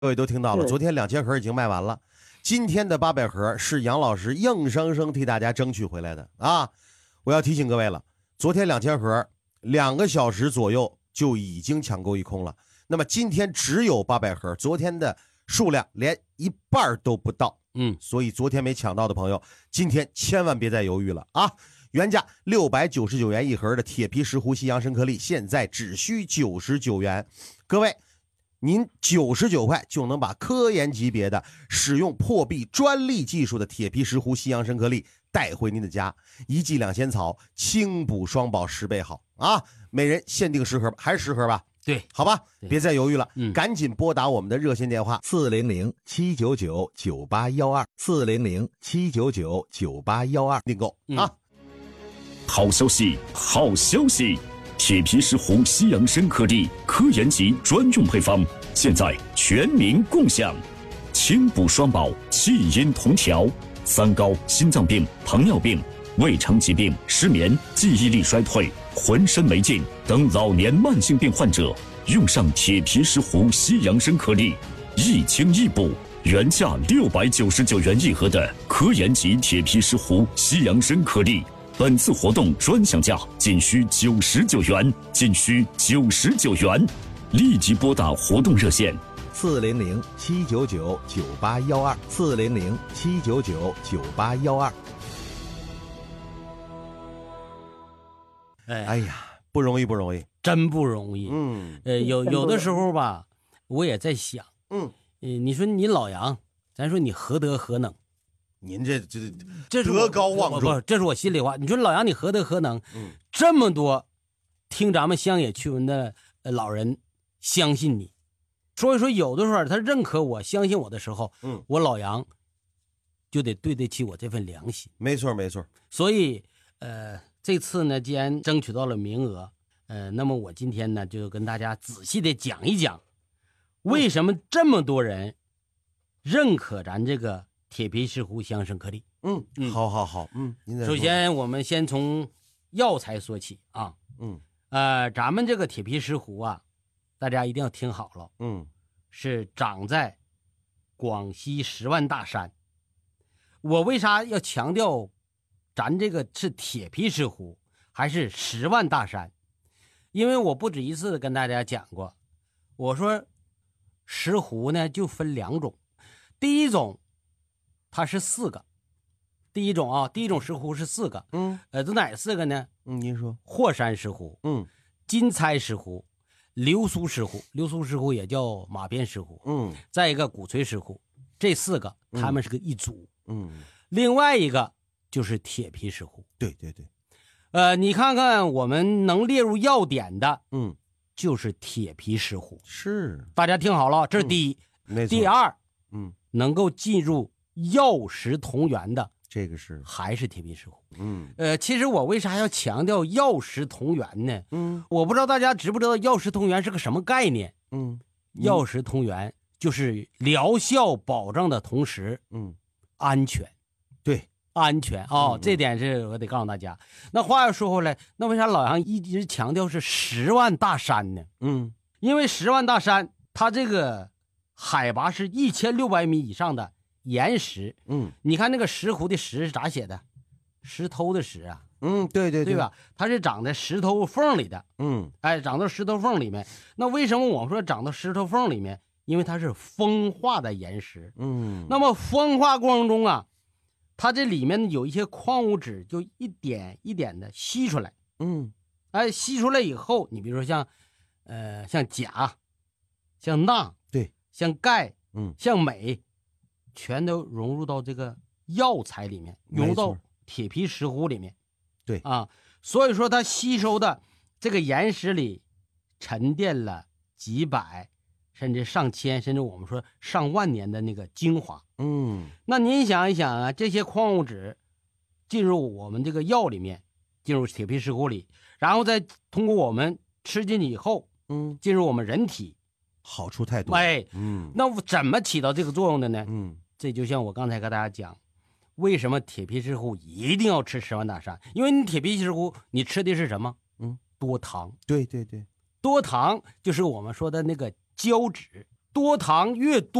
各位都听到了，昨天2000盒已经卖完了，今天的800盒是杨老师硬生生替大家争取回来的啊！我要提醒各位了，昨天2000盒2个小时左右就已经抢购一空了，那么今天只有800盒，昨天的数量连一半都不到，所以昨天没抢到的朋友，今天千万别再犹豫了啊！原价699元一盒的铁皮石斛西洋参颗粒，现在只需99元，各位。您99块就能把科研级别的使用破壁专利技术的铁皮石斛西洋参颗粒带回您的家，一剂2仙草，轻补双保10倍好啊！每人限定10盒，还是10盒吧？ 对， 好吧，别再犹豫了，赶紧拨打我们的热线电话 400-799-9812，400-799-9812 订购啊！ 好消息，好消息！铁皮石斛西洋参颗粒科研级专用配方，现在全民共享，轻补双保，气阴同调，3高心脏病、糖尿病、胃肠疾病、失眠、记忆力衰退、浑身没劲等老年慢性病患者，用上铁皮石斛西洋参颗粒，一轻一补。原价699元一盒的科研级铁皮石斛西洋参颗粒。本次活动专享价仅需99元，仅需99元，立即拨打活动热线 400-799-9812，400-799-9812。 哎呀，不容易，不容易， 真不容易。有的时候吧，我也在想，你说你老杨，咱说你何德何能？ 您这德高望重， 不，这是我心里话。你说老杨，你何德何能？这么多听咱们乡野趣闻的老人相信你，所以说有的时候他认可我、相信我的时候，我老杨就得对得起我这份良心。 没错，没错。 所以这次呢，既然争取到了名额，那么我今天呢就跟大家仔细的讲一讲，为什么这么多人认可咱这个铁皮石斛西洋参颗粒。 好，您再说。 首先我们先从药材说起啊。咱们这个铁皮石斛啊，大家一定要听好了。是长在广西10万大山。我为啥要强调咱这个是铁皮石斛还是10万大山？因为我不止一次的跟大家讲过，我说石斛呢就分2种，第一种它是4个，第一种石斛是4个，都哪4个呢？ 您说， 霍山石斛，金钗石斛，流苏石斛，流苏石斛也叫马鞭石斛，再一个鼓槌石斛，这4个他们是个一组，另外一个就是铁皮石斛， 对， 你看看我们能列入药典的，就是铁皮石斛， 是， 大家听好了，这是第一， 没错。 第二，能够进入药食同源的， 这个是还是铁皮石斛。其实我为啥要强调药食同源呢？我不知道大家知不知道药食同源是个什么概念。药食同源就是疗效保障的同时，安全。 对， 安全这点是我得告诉大家。那话又说回来，那为啥老杨一直强调是10万大山呢？因为10万大山它这个海拔是1600米以上的岩石。你看那个石斛的石是咋写的？石头的石啊。对吧？它是长在石头缝里的。长到石头缝里面。那为什么我们说长到石头缝里面？因为它是风化的岩石。那么风化过程中啊，它这里面有一些矿物质就一点一点的吸出来。吸出来以后，你比如说像钾、像钠， 对， 像钙，像镁，全都融入到这个药材里面，融入到铁皮石斛里面。 对所以说它吸收的这个岩石里沉淀了几百甚至上千甚至我们说上万年的那个精华。那您想一想啊，这些矿物质进入我们这个药里面，进入铁皮石斛里，然后再通过我们吃进去以后，进入我们人体， 好处太多。 那怎么起到这个作用的呢？这就像我刚才跟大家讲，为什么铁皮石斛一定要吃10万大山？因为你铁皮石斛你吃的是什么？多糖。 对， 多糖就是我们说的那个胶质。 多糖越多